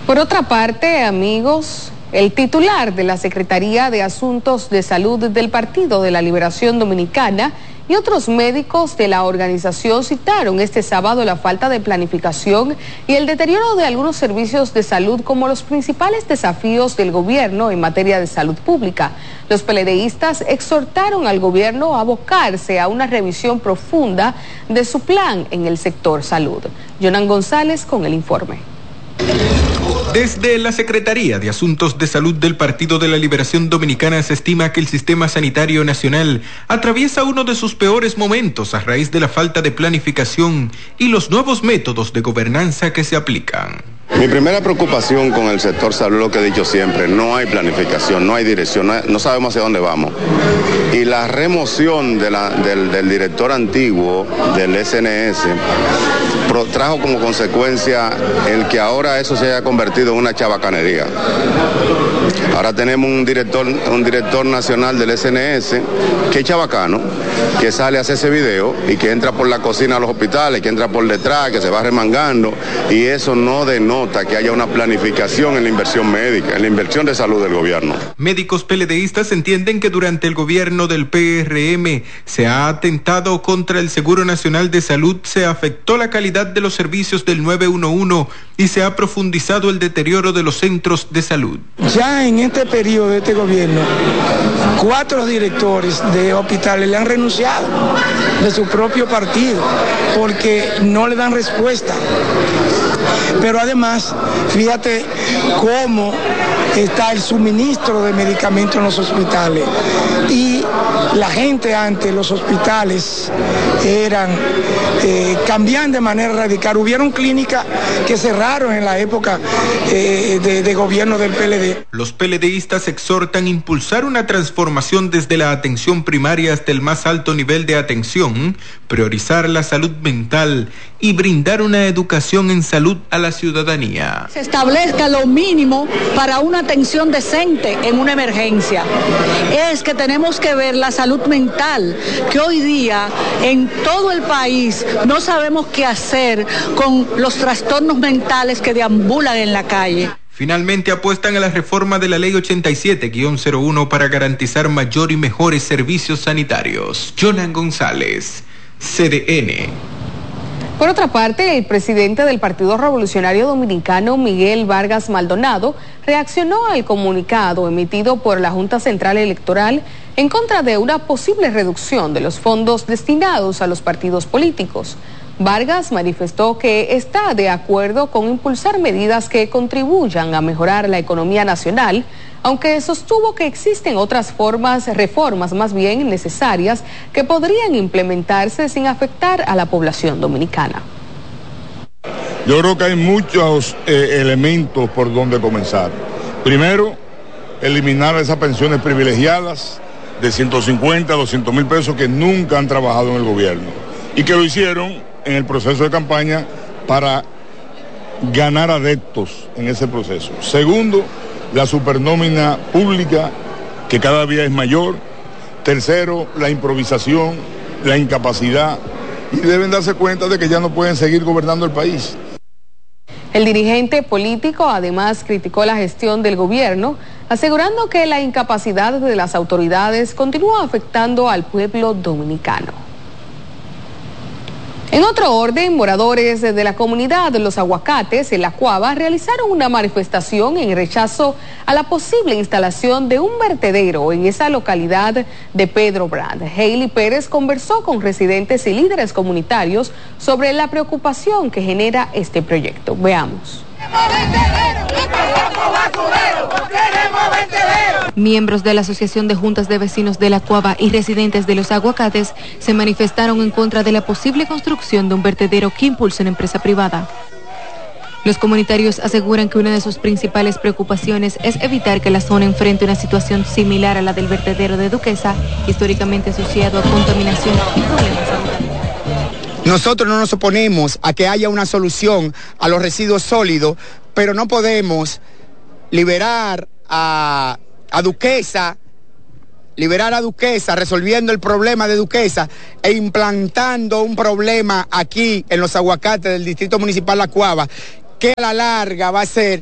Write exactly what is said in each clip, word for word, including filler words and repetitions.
Por otra parte, amigos, el titular de la Secretaría de Asuntos de Salud del Partido de la Liberación Dominicana y otros médicos de la organización citaron este sábado la falta de planificación y el deterioro de algunos servicios de salud como los principales desafíos del gobierno en materia de salud pública. Los peledeístas exhortaron al gobierno a abocarse a una revisión profunda de su plan en el sector salud. Jonan González con el informe. Desde la Secretaría de Asuntos de Salud del Partido de la Liberación Dominicana se estima que el sistema sanitario nacional atraviesa uno de sus peores momentos a raíz de la falta de planificación y los nuevos métodos de gobernanza que se aplican. Mi primera preocupación con el sector salud, lo que he dicho siempre, no hay planificación, no hay dirección, no, hay, no sabemos hacia dónde vamos. Y la remoción de la, del, del director antiguo del S N S pro, trajo como consecuencia el que ahora eso se haya convertido en una chabacanería. Ahora tenemos un director, un director nacional del S N S que es chabacano, que sale a hacer ese video y que entra por la cocina a los hospitales, que entra por detrás, que se va remangando, y eso no denota que haya una planificación en la inversión médica, en la inversión de salud del gobierno. Médicos peledeístas entienden que durante el gobierno del P R M se ha atentado contra el Seguro Nacional de Salud, se afectó la calidad de los servicios del nueve uno uno y se ha profundizado el deterioro de los centros de salud. Ya en este periodo de este gobierno, cuatro directores de hospitales le han renunciado de su propio partido porque no le dan respuesta. Pero además, fíjate cómo está el suministro de medicamentos en los hospitales. Y la gente antes, los hospitales eran, eh, cambiaban de manera radical. Hubieron clínicas que cerraron en la época eh, de, de gobierno del P L D. Los peledeístas exhortan impulsar una transformación desde la atención primaria hasta el más alto nivel de atención, priorizar la salud mental y brindar una educación en salud a la ciudadanía. Se establezca lo mínimo para una atención decente en una emergencia. Es que tenemos que ver la salud mental, que hoy día en todo el país no sabemos qué hacer con los trastornos mentales que deambulan en la calle. Finalmente apuestan a la reforma de la Ley ochenta y siete guión cero uno para garantizar mayor y mejores servicios sanitarios. Jonan González, C D N. Por otra parte, el presidente del Partido Revolucionario Dominicano, Miguel Vargas Maldonado, reaccionó al comunicado emitido por la Junta Central Electoral en contra de una posible reducción de los fondos destinados a los partidos políticos. Vargas manifestó que está de acuerdo con impulsar medidas que contribuyan a mejorar la economía nacional, aunque sostuvo que existen otras formas, reformas más bien necesarias, que podrían implementarse sin afectar a la población dominicana. Yo creo que hay muchos eh, elementos por donde comenzar. Primero, eliminar esas pensiones privilegiadas de ciento cincuenta, doscientos mil pesos que nunca han trabajado en el gobierno y que lo hicieron en el proceso de campaña para ganar adeptos en ese proceso. Segundo, la supernómina pública, que cada día es mayor. Tercero, la improvisación, la incapacidad, y deben darse cuenta de que ya no pueden seguir gobernando el país. El dirigente político además criticó la gestión del gobierno, asegurando que la incapacidad de las autoridades continúa afectando al pueblo dominicano. En otro orden, moradores de la comunidad de Los Aguacates, en La Cuava, realizaron una manifestación en rechazo a la posible instalación de un vertedero en esa localidad de Pedro Brand. Hailey Pérez conversó con residentes y líderes comunitarios sobre la preocupación que genera este proyecto. Veamos. Miembros de la Asociación de Juntas de Vecinos de La Cuava y residentes de Los Aguacates se manifestaron en contra de la posible construcción de un vertedero que impulsa una empresa privada. Los comunitarios aseguran que una de sus principales preocupaciones es evitar que la zona enfrente una situación similar a la del vertedero de Duquesa, históricamente asociado a contaminación y problemas sanitarios. Nosotros no nos oponemos a que haya una solución a los residuos sólidos, pero no podemos liberar a, a Duquesa, liberar a Duquesa, resolviendo el problema de Duquesa e implantando un problema aquí en Los Aguacates del Distrito Municipal La Cuava, que a la larga va a ser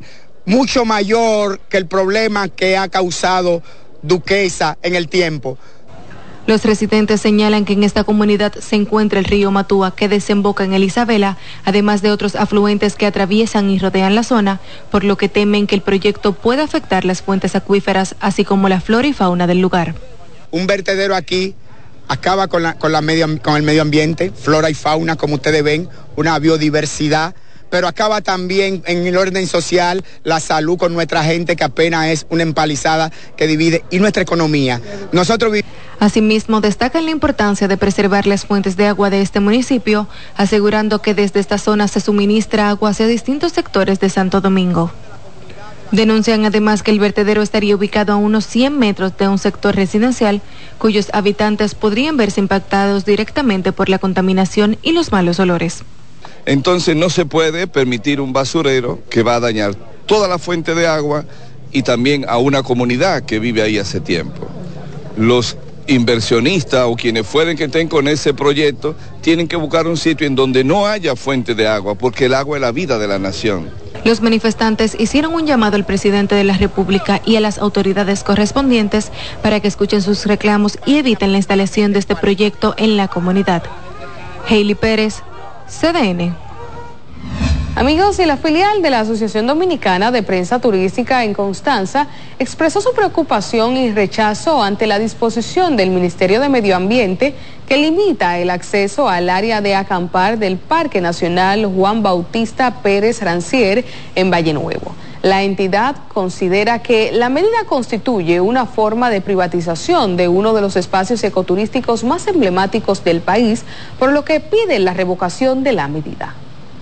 mucho mayor que el problema que ha causado Duquesa en el tiempo. Los residentes señalan que en esta comunidad se encuentra el río Matúa, que desemboca en el Isabela, además de otros afluentes que atraviesan y rodean la zona, por lo que temen que el proyecto pueda afectar las fuentes acuíferas, así como la flora y fauna del lugar. Un vertedero aquí acaba con, la, con, la medio, con el medio ambiente, flora y fauna, como ustedes ven, una biodiversidad, pero acaba también en el orden social, la salud con nuestra gente, que apenas es una empalizada que divide, y nuestra economía. Nosotros vivimos. Asimismo, destacan la importancia de preservar las fuentes de agua de este municipio, asegurando que desde esta zona se suministra agua hacia distintos sectores de Santo Domingo. Denuncian además que el vertedero estaría ubicado a unos cien metros de un sector residencial, cuyos habitantes podrían verse impactados directamente por la contaminación y los malos olores. Entonces no se puede permitir un basurero que va a dañar toda la fuente de agua y también a una comunidad que vive ahí hace tiempo. Los inversionistas o quienes fueren que estén con ese proyecto tienen que buscar un sitio en donde no haya fuente de agua, porque el agua es la vida de la nación. Los manifestantes hicieron un llamado al presidente de la República y a las autoridades correspondientes para que escuchen sus reclamos y eviten la instalación de este proyecto en la comunidad. Hailey Pérez, C D N. Amigos, y la filial de la Asociación Dominicana de Prensa Turística en Constanza expresó su preocupación y rechazo ante la disposición del Ministerio de Medio Ambiente que limita el acceso al área de acampar del Parque Nacional Juan Bautista Pérez Rancier en Valle Nuevo. La entidad considera que la medida constituye una forma de privatización de uno de los espacios ecoturísticos más emblemáticos del país, por lo que pide la revocación de la medida.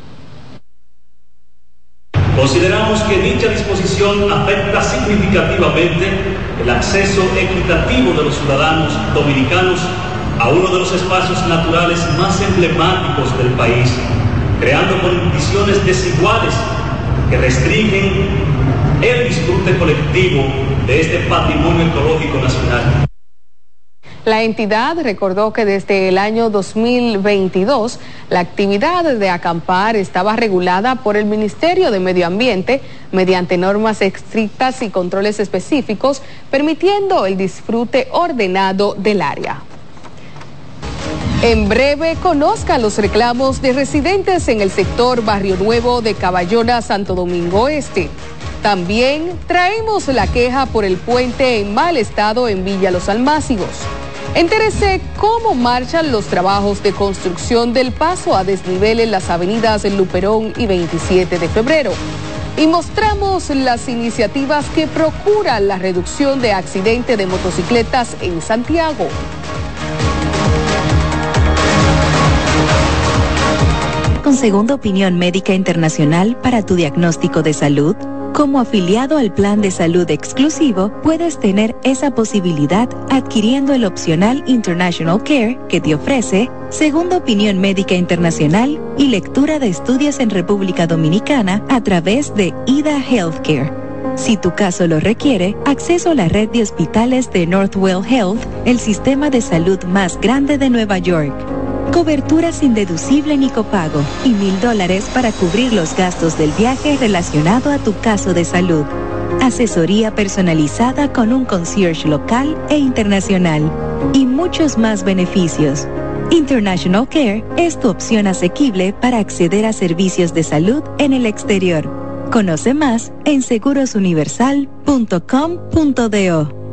Consideramos que dicha disposición afecta significativamente el acceso equitativo de los ciudadanos dominicanos a uno de los espacios naturales más emblemáticos del país, creando condiciones desiguales que restringen el disfrute colectivo de este patrimonio ecológico nacional. La entidad recordó que desde el año dos mil veintidós la actividad de acampar estaba regulada por el Ministerio de Medio Ambiente mediante normas estrictas y controles específicos, permitiendo el disfrute ordenado del área. En breve, conozca los reclamos de residentes en el sector Barrio Nuevo de Caballona, Santo Domingo Este. También traemos la queja por el puente en mal estado en Villa Los Almácigos. Entérese cómo marchan los trabajos de construcción del paso a desnivel en las avenidas Luperón y veintisiete de febrero. Y mostramos las iniciativas que procuran la reducción de accidentes de motocicletas en Santiago. Con Segunda Opinión Médica Internacional para tu diagnóstico de salud, como afiliado al Plan de Salud Exclusivo, puedes tener esa posibilidad adquiriendo el opcional International Care que te ofrece Segunda Opinión Médica Internacional y lectura de estudios en República Dominicana a través de I D A Healthcare. Si tu caso lo requiere, acceso a la red de hospitales de Northwell Health, el sistema de salud más grande de Nueva York. Cobertura sin deducible ni copago y mil dólares para cubrir los gastos del viaje relacionado a tu caso de salud. Asesoría personalizada con un concierge local e internacional y muchos más beneficios. International Care es tu opción asequible para acceder a servicios de salud en el exterior. Conoce más en seguros universal punto com punto do.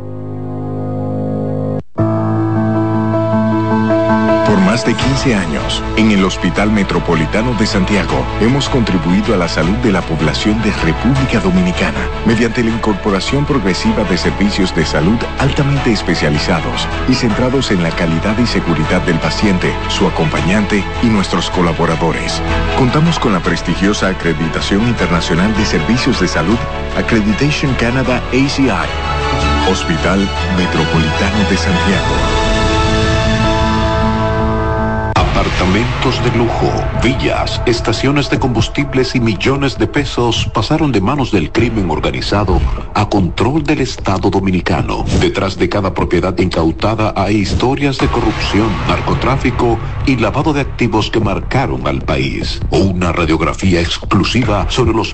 Por más de quince años, en el Hospital Metropolitano de Santiago, hemos contribuido a la salud de la población de República Dominicana mediante la incorporación progresiva de servicios de salud altamente especializados y centrados en la calidad y seguridad del paciente, su acompañante y nuestros colaboradores. Contamos con la prestigiosa acreditación internacional de servicios de salud Accreditation Canada A C I. Hospital Metropolitano de Santiago. Apartamentos de lujo, villas, estaciones de combustibles y millones de pesos pasaron de manos del crimen organizado a control del Estado dominicano. Detrás de cada propiedad incautada hay historias de corrupción, narcotráfico y lavado de activos que marcaron al país. Una radiografía exclusiva sobre los